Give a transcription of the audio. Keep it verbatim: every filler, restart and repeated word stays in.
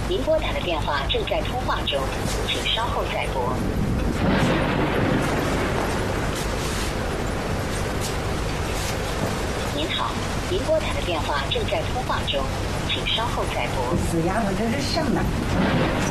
您拨打的电话正在通话中，请稍后再拨。您好，您拨打的电话正在通话中，请稍后再拨。 死丫头这是什么？